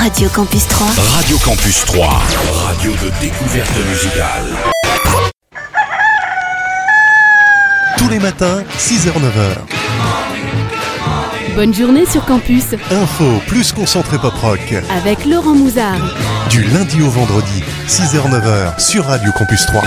Radio Campus 3. Radio Campus 3, radio de découverte musicale. Tous les matins, 6h-9h. Bonne journée sur Campus. Info plus concentré pop rock. Avec Laurent Mouzard. Du lundi au vendredi, 6h-9h sur Radio Campus 3.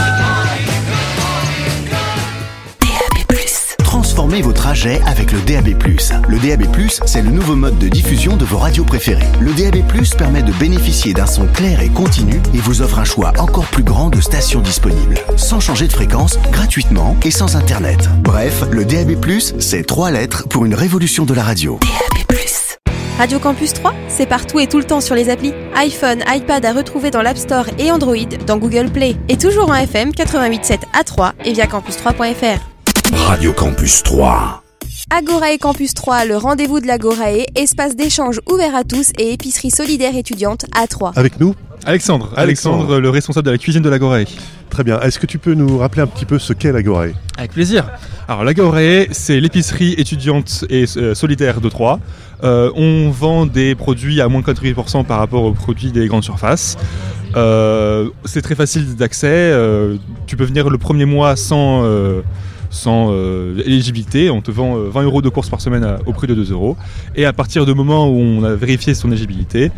Transformez vos trajets avec le DAB+. Le DAB+, c'est le nouveau mode de diffusion de vos radios préférées. Le DAB+, permet de bénéficier d'un son clair et continu et vous offre un choix encore plus grand de stations disponibles. Sans changer de fréquence, gratuitement et sans Internet. Bref, le DAB+, c'est 3 lettres pour une révolution de la radio. DAB+. Radio Campus 3, c'est partout et tout le temps sur les applis. iPhone, iPad à retrouver dans l'App Store et Android, dans Google Play. Et toujours en FM 88.7 à 3 et via campus3.fr. Radio Campus 3. Agorae Campus 3, le rendez-vous de l'Agorae, espace d'échange ouvert à tous et épicerie solidaire étudiante à 3. Avec nous Alexandre, le responsable de la cuisine de l'Agorae. Très bien. Est-ce que tu peux nous rappeler un petit peu ce qu'est l'Agorae ? Avec plaisir. Alors l'Agorae, c'est l'épicerie étudiante et solidaire de Troyes. On vend des produits à moins de 80% par rapport aux produits des grandes surfaces. C'est très facile d'accès. Tu peux venir le premier mois sans éligibilité. On te vend 20 € de courses par semaine au prix de 2 €. Et à partir du moment où on a vérifié son éligibilité,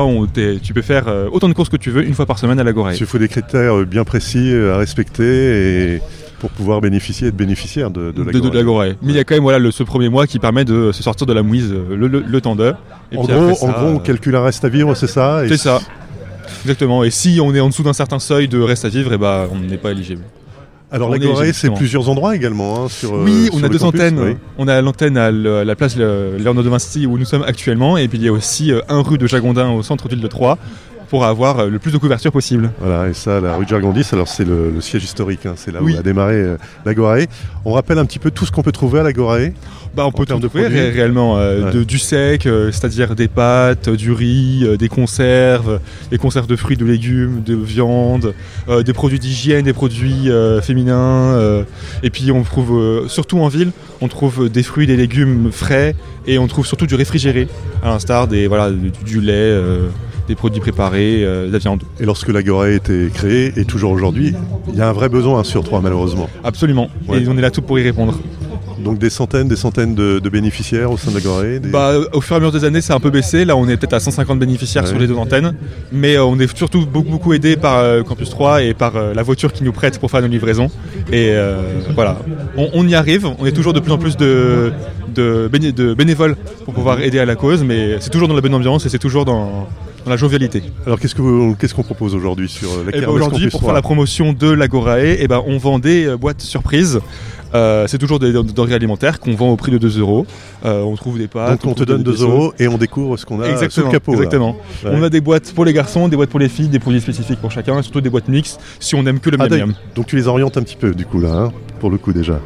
tu peux faire autant de courses que tu veux une fois par semaine à l'Agorae. Il faut des critères bien précis à respecter et pour pouvoir être bénéficiaire de l'Agorae. Mais il y a quand même ce premier mois qui permet de se sortir de la mouise le temps d'heure. En gros, on calcule un reste à vivre, c'est ça ? C'est ça. Exactement. Et si on est en dessous d'un certain seuil de reste à vivre, on n'est pas éligible. Alors l'Agorae, c'est plusieurs endroits également Oui, on a deux campus, antennes. Oui. On a l'antenne à la place Léonard de Vinci où nous sommes actuellement, et puis il y a aussi un rue de Jagondin au centre-ville de Troyes pour avoir le plus de couverture possible. Voilà, et ça, la rue de Jagondis, alors c'est le siège historique, c'est là où a démarré l'Agorae. On rappelle un petit peu tout ce qu'on peut trouver à l'Agorae. On peut tout trouver réellement, du sec, c'est-à-dire des pâtes, du riz, des conserves de fruits, de légumes, de viande, des produits d'hygiène, des produits féminins. Et puis on trouve, surtout en ville, on trouve des fruits, des légumes frais, et on trouve surtout du réfrigéré, à l'instar du lait, des produits préparés, de la viande. Et lorsque l'Agorae a été créée, et toujours aujourd'hui, il y a un vrai besoin sur Troyes malheureusement. Absolument, ouais. Et on est là tout pour y répondre. Donc des centaines de bénéficiaires au sein de l'Agorae Au fur et à mesure des années, ça a un peu baissé. Là, on est peut-être à 150 bénéficiaires sur les deux antennes. Mais on est surtout beaucoup aidé par Campus 3 et par la voiture qui nous prête pour faire nos livraisons. Et voilà, on y arrive. On est toujours de plus en plus de bénévoles pour pouvoir aider à la cause. Mais c'est toujours dans la bonne ambiance et c'est toujours dans la jovialité. Alors qu'est-ce qu'on propose aujourd'hui sur la Kermesse aujourd'hui, pour faire la promotion de l'Agorae, on vend des boîtes surprises. C'est toujours des denrées alimentaires qu'on vend au prix de 2 €. On trouve des pâtes. Donc on te donne 2 € et on découvre ce qu'on a sous le capot. Exactement. Ouais. On a des boîtes pour les garçons, des boîtes pour les filles, des produits spécifiques pour chacun, et surtout des boîtes mixtes si on n'aime que le miam-miam. Donc tu les orientes un petit peu du coup là, pour le coup déjà.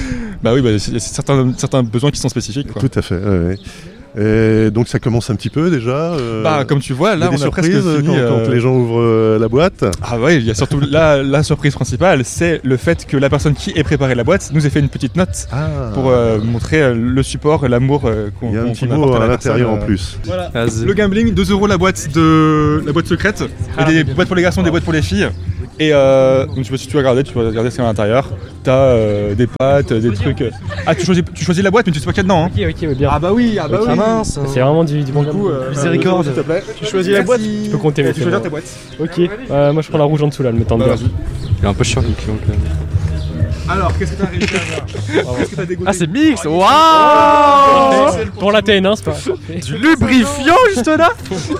C'est certains besoins qui sont spécifiques. Quoi. Tout à fait. Ouais. Et donc ça commence un petit peu déjà. Comme tu vois, là on a presque fini. Quand les gens ouvrent la boîte. Ah oui, il y a surtout la surprise principale, c'est le fait que la personne qui ait préparé la boîte nous ait fait une petite note pour montrer le support et l'amour qu'on apporte à la personne. Il y a un petit mot à l'intérieur en plus. Voilà. Le gambling, 2 € la boîte secrète. Il y a des boîtes pour les garçons, des boîtes pour les filles. Et donc si tu veux regarder, ce qu'il y a à l'intérieur. T'as des pâtes, des trucs. Ah, tu choisis la boîte, mais tu sais pas qu'il y a dedans. Hein. Ok, bien. Ah bah oui. Mince. C'est vraiment du bon goût. Miséricorde, s'il te plaît. Tu choisis la boîte. Tu peux compter. Tu choisis ta boîte. Ok. Moi je prends la rouge en dessous là, le mettant dedans. Il est un peu chiant le client quand même. Alors, qu'est-ce que t'as réussi à faire? Qu'est-ce que t'as dégoûté? Ah, c'est mix! Waouh! Pour la TN1, c'est pas du lubrifiant, juste là!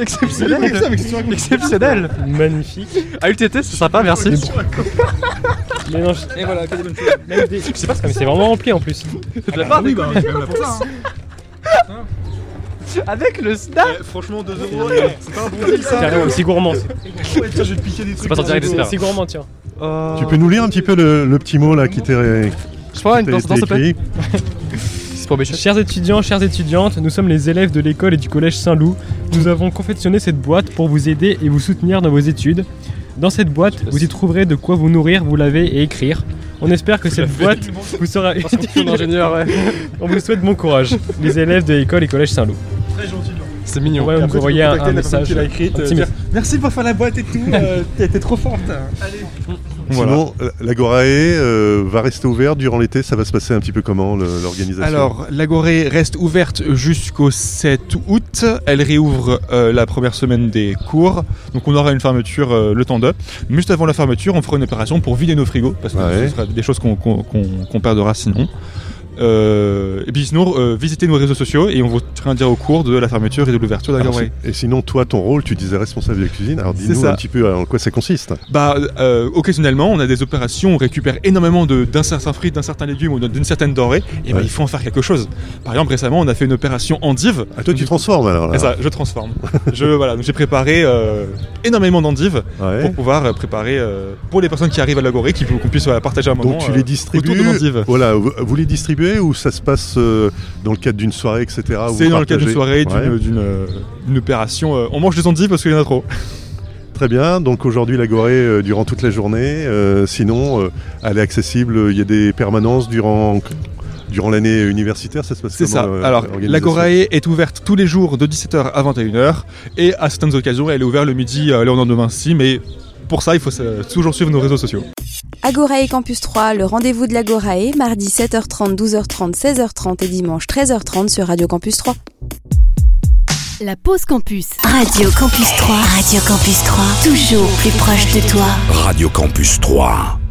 Exceptionnel! Magnifique! À UTT, c'est sympa, merci! Mais non, et voilà, que des bonnes choses. Je sais pas, mais c'est vraiment rempli en plus. Ça te plaît pas? Oui, bah, c'est quand même là pour ça. Avec le snack! Franchement, 2 €, c'est pas un bon deal ça! Carrément, aussi gourmand. Tiens, je vais te piquer des trucs. C'est pas sorti avec c'est gourmand, tiens. Tu peux nous lire un petit peu le petit mot là qui t'est écrit? Chers étudiants, chères étudiantes, nous sommes les élèves de l'école et du collège Saint-Loup. Nous avons confectionné cette boîte pour vous aider et vous soutenir dans vos études. Dans cette boîte, vous y trouverez de quoi vous nourrir, vous laver et écrire. On espère que cette boîte vous sera utile. On vous souhaite bon courage. Les élèves de l'école et collège Saint-Loup. Très gentil. C'est mignon. Ouais, on nous envoyait un message. Qui l'a écrite, Un petit dire, merci pour faire la boîte et tout, t'es trop forte. Allez. Voilà. Sinon, l'Agorae va rester ouverte durant l'été. Ça va se passer un petit peu comment l'organisation? Alors, l'Agorae reste ouverte jusqu'au 7 août. Elle réouvre la première semaine des cours. Donc on aura une fermeture le temps de. Juste avant la fermeture, on fera une opération pour vider nos frigos. Parce que ce sera des choses qu'on perdra sinon. Et puis sinon, visitez nos réseaux sociaux et on vous tiendra dire au cours de la fermeture et de l'ouverture de l'Agorae. Et sinon, toi, ton rôle, tu disais responsable de cuisine. Alors dis-nous un petit peu en quoi ça consiste. Occasionnellement, on a des opérations, on récupère énormément d'un certain fruit, d'un certain légume ou d'une certaine denrée. Et il faut en faire quelque chose. Par exemple, récemment, on a fait une opération endive. Ah, toi, tu transformes alors là. C'est ça, je transforme. Donc j'ai préparé énormément d'endives pour pouvoir préparer pour les personnes qui arrivent à l'Agorae, qu'on puisse partager un moment. Donc tu les distribues. Autour de l'endive. Voilà, vous les distribuez ou ça se passe dans le cadre d'une soirée, etc. C'est dans le cadre d'une soirée, d'une opération. On mange des endives parce qu'il y en a trop. Très bien, donc aujourd'hui l'Agorae durant toute la journée. Sinon, elle est accessible, il y a des permanences durant l'année universitaire, ça se passe comment? C'est ça. Alors, l'Agorae est ouverte tous les jours de 17h à 21h et à certaines occasions, elle est ouverte le midi à Léonard de Vinci, mais pour ça, il faut toujours suivre nos réseaux sociaux. Agorae Campus 3, le rendez-vous de l'Agorae, mardi 7h30, 12h30, 16h30 et dimanche 13h30 sur Radio Campus 3. La pause campus. Radio Campus 3. Radio Campus 3. Toujours plus proche de toi. Radio Campus 3.